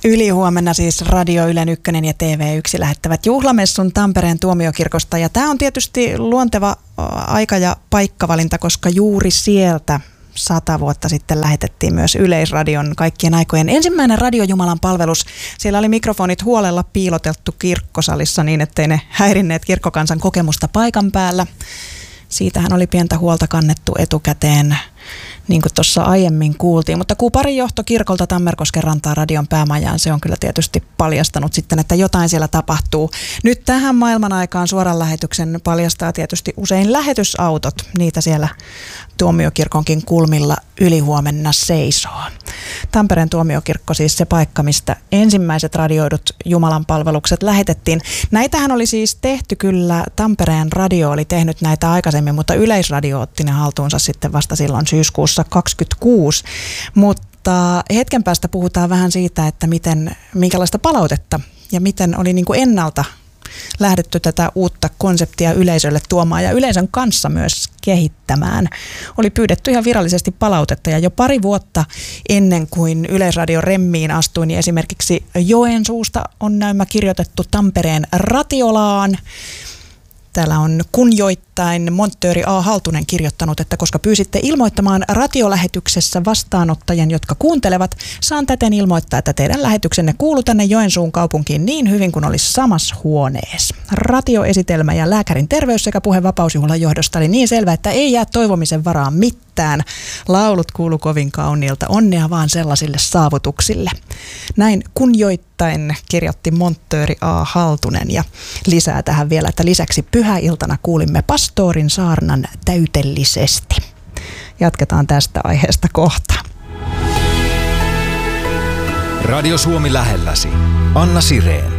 Ylihuomenna siis Radio Ylen 1 ja TV1 lähettävät juhlamessun Tampereen tuomiokirkosta. Ja tämä on tietysti luonteva aika- ja paikkavalinta, koska juuri sieltä 100 vuotta sitten lähetettiin myös Yleisradion kaikkien aikojen ensimmäinen radiojumalan palvelus. Siellä oli mikrofonit huolella piiloteltu kirkkosalissa niin, ettei ne häirinneet kirkkokansan kokemusta paikan päällä. Siitähän oli pientä huolta kannettu etukäteen, niin kuin tuossa aiemmin kuultiin. Mutta kuuparin johto kirkolta Tammerkosken rantaa radion päämajaan, se on kyllä tietysti paljastanut sitten, että jotain siellä tapahtuu. Nyt tähän maailman aikaan suoran lähetyksen paljastaa tietysti usein lähetysautot. Niitä siellä tuomiokirkonkin kulmilla ylihuomenna seisoo. Tampereen tuomiokirkko siis se paikka, mistä ensimmäiset radioidut Jumalan palvelukset lähetettiin. Näitähän oli siis tehty kyllä, Tampereen radio oli tehnyt näitä aikaisemmin, mutta Yleisradio otti ne haltuunsa sitten vasta silloin syyskuussa 2026. Mutta hetken päästä puhutaan vähän siitä, että minkälaista palautetta ja miten oli niin kuin ennalta lähdetty tätä uutta konseptia yleisölle tuomaan ja yleisön kanssa myös kehittämään. Oli pyydetty ihan virallisesti palautetta ja jo pari vuotta ennen kuin Yleisradio remmiin astui, niin esimerkiksi Joensuusta on näymä kirjoitettu Tampereen Ratiolaan. Täällä on kunnioittain montööri A. Haltunen kirjoittanut, että koska pyysitte ilmoittamaan radiolähetyksessä vastaanottajien, jotka kuuntelevat, saan täten ilmoittaa, että teidän lähetyksenne kuuluu tänne Joensuun kaupunkiin niin hyvin kuin olisi samassa huoneessa. Ratioesitelmä ja lääkärin terveys sekä puhe vapausjuhlan johdosta oli niin selvä, että ei jää toivomisen varaan mitään. Laulut kuulu kovin kauniilta. Onnea vaan sellaisille saavutuksille. Näin kunnioittain kirjoitti montööri A. Haltunen ja lisää tähän vielä, että lisäksi pyhäiltana kuulimme pastoorin saarnan täytellisesti. Jatketaan tästä aiheesta kohta. Radio Suomi lähelläsi. Anna Sireen.